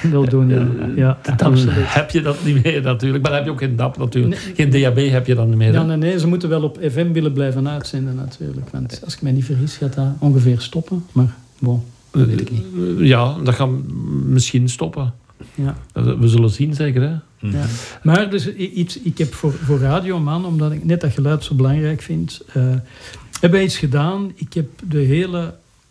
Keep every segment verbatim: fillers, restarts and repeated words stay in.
wil doen, ja. ja dan absoluut. heb je dat niet meer natuurlijk. Maar dan heb je ook geen D A B natuurlijk. Nee. Geen D A B heb je dan niet meer. Ja, nee, nee, ze moeten wel op F M willen blijven uitzenden natuurlijk. Want als ik mij niet vergis, gaat dat ongeveer stoppen. Maar bon, dat weet ik niet. Ja, dat gaat misschien stoppen. Ja. We zullen zien, zeker, hè? Ja. Maar dus iets, ik heb voor, voor Radioman, omdat ik net dat geluid zo belangrijk vind, uh, hebben we iets gedaan. Ik heb de hele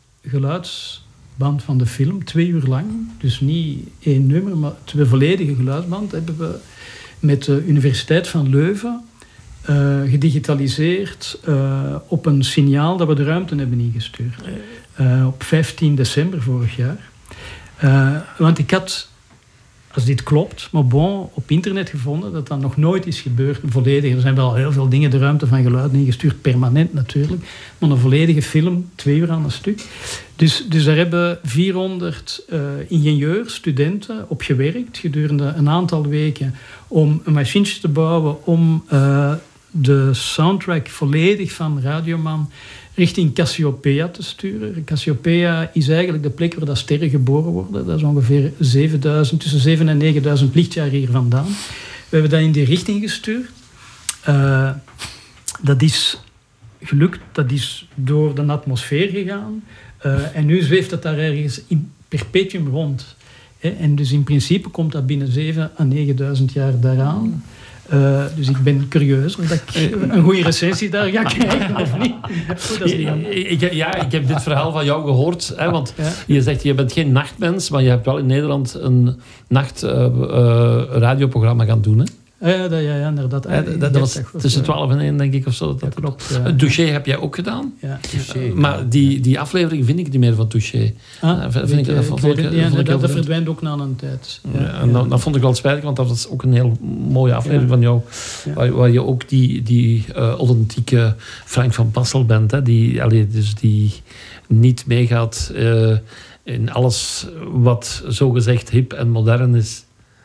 geluidsband van de film, twee uur lang, dus niet één nummer, maar twee volledige geluidsband, hebben we met de Universiteit van Leuven uh, gedigitaliseerd uh, op een signaal dat we de ruimte hebben ingestuurd. Uh, op vijftien december vorig jaar. Uh, want ik had, als dit klopt, maar bon, op internet gevonden dat dat nog nooit is gebeurd. Een volledige, er zijn wel heel veel dingen de ruimte van geluid ingestuurd, permanent natuurlijk. Maar een volledige film, twee uur aan een stuk. Dus, dus daar hebben vierhonderd uh, ingenieurs, studenten op gewerkt gedurende een aantal weken om een machientje te bouwen om uh, de soundtrack volledig van Radioman richting Cassiopeia te sturen. Cassiopeia is eigenlijk de plek waar dat sterren geboren worden. Dat is ongeveer zevenduizend, tussen zevenduizend en negenduizend lichtjaar hier vandaan. We hebben dat in die richting gestuurd. Uh, dat is gelukt. Dat is door de atmosfeer gegaan. Uh, en nu zweeft dat daar ergens in perpetuum rond. He, en dus in principe komt dat binnen zevenduizend à negenduizend jaar daaraan. Uh, dus ik ben curieus of ik een goede recensie daar ga krijgen of niet. Goed, dat is niet ik, ja, ik heb dit verhaal van jou gehoord. Hè, want ja. je zegt, je bent geen nachtmens, maar je hebt wel in Nederland een nacht uh, uh, radioprogramma gaan doen. Hè? Ja, dat, ja, ja, inderdaad. Ja, dat, dat was dat tussen twaalf en één, denk ik, of zo. Dat, ja, dat klopt. Ja. Een Touché heb jij ook gedaan. Ja. Touché, maar die, die aflevering vind ik niet meer van Touché. Ah, uh, vind ik, ik, dat, vond ik, ja, vond ik dat, dat verdwijnt ook na een tijd. Ja, ja, en dat, dat vond ik wel spijtig, want dat was ook een heel mooie aflevering ja. van jou. Ja. Waar, waar je ook die, die uh, authentieke Frank van Passel bent. Hè, die, allee, dus die niet meegaat uh, in alles wat zogezegd hip en modern is.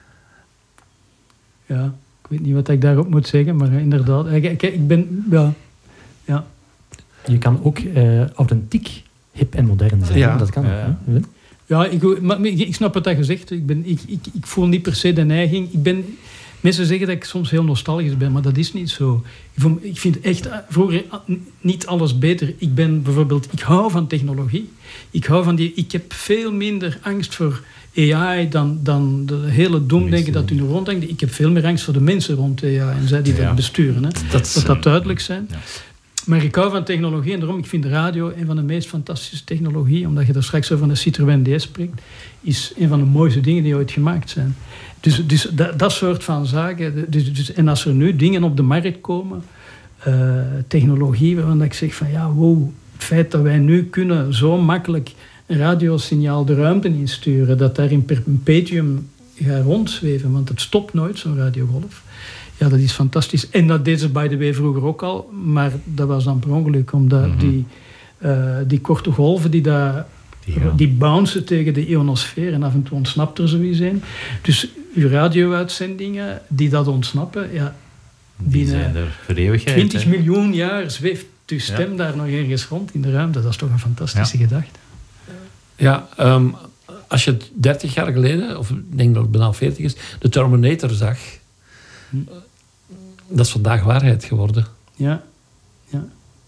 Ja. Ik weet niet wat ik daarop moet zeggen, maar inderdaad. Ik, ik ben... Ja, ja. Je kan ook uh, authentiek, hip en modern zijn. Ja. Dat kan. Ja, ja. ja ik, maar, ik snap wat dat gezegd. Ik, ben, ik, ik, ik voel niet per se de neiging. Ik ben, mensen zeggen dat ik soms heel nostalgisch ben, maar dat is niet zo. Ik, vond, ik vind echt vroeger niet alles beter. Ik ben bijvoorbeeld... Ik hou van technologie. Ik hou van die... Ik heb veel minder angst voor A I dan, dan de hele doemdenken dat u nu ronddenkt. Ik heb veel meer angst voor de mensen rond A I en zij die ja. dat besturen. Hè. Dat, dat dat duidelijk zijn. Ja. Maar ik hou van technologie en daarom ik vind de radio een van de meest fantastische technologieën. Omdat je daar straks over een Citroën D S spreekt, is een van de mooiste dingen die ooit gemaakt zijn. Dus, dus dat, dat soort van zaken. Dus, dus, en als er nu dingen op de markt komen, uh, technologie waarvan ik zeg van ja, wow, het feit dat wij nu kunnen zo makkelijk een radiosignaal de ruimte insturen, dat daar in perpetuum gaat rondzweven, want het stopt nooit, zo'n radiogolf. Ja, dat is fantastisch. En dat deden ze by the way vroeger ook al, maar dat was dan per ongeluk, omdat mm-hmm. die, uh, die korte golven, die, daar, ja. die bouncen tegen de ionosfeer en af en toe ontsnapt er zoiets in. Dus uw radio-uitzendingen die dat ontsnappen, ja, die zijn er voor eeuwigheid. twintig miljoen jaar zweeft uw stem ja. daar nog ergens rond in de ruimte. Dat is toch een fantastische ja. gedachte. Ja, um, als je dertig jaar geleden, of ik denk dat het bijna veertig is, de Terminator zag, hm. dat is vandaag waarheid geworden. Ja, ja.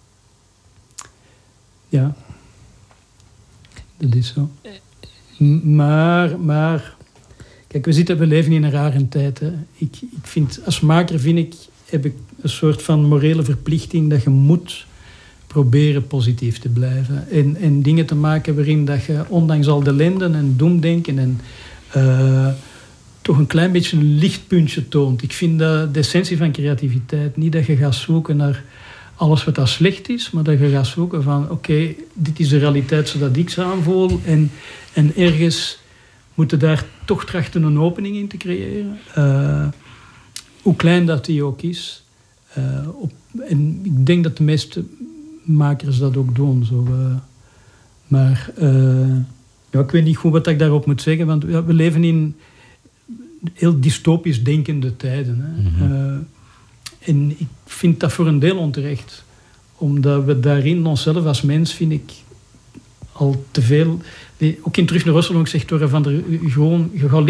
Ja. Dat is zo. Maar, maar, kijk, we zitten, we leven in een rare tijd. Hè. Ik, ik vind, als maker vind ik, heb ik een soort van morele verplichting dat je moet proberen positief te blijven. En, en dingen te maken waarin dat je, ondanks al de ellende en doemdenken en uh, toch een klein beetje een lichtpuntje toont. Ik vind dat de essentie van creativiteit. Niet dat je gaat zoeken naar alles wat dat slecht is, maar dat je gaat zoeken van oké, okay, dit is de realiteit zodat ik ze aanvoel. En, en ergens moeten daar toch trachten een opening in te creëren. Uh, hoe klein dat die ook is. Uh, op, en ik denk dat de meeste makers dat ook doen. Zo, uh, maar uh, ja, ik weet niet goed wat ik daarop moet zeggen, want ja, we leven in heel dystopisch denkende tijden. Hè. Mm-hmm. Uh, en ik vind dat voor een deel onterecht. Omdat we daarin onszelf als mens, vind ik, al te veel... Ook in Terug naar Oslo zegt Dora van der... Gewoon, je gaat